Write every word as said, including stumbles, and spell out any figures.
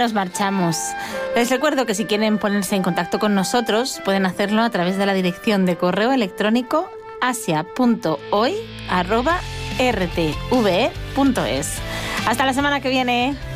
nos marchamos. Les recuerdo que si quieren ponerse en contacto con nosotros, pueden hacerlo a través de la dirección de correo electrónico asia punto hoy arroba r t v e punto es. Hasta la semana que viene.